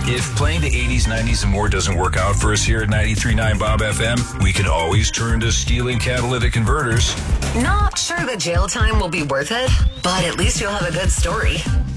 If playing the 80s, 90s, and more doesn't work out for us here at 93.9 Bob FM, we can always turn to stealing catalytic converters. Not sure the jail time will be worth it, but at least you'll have a good story.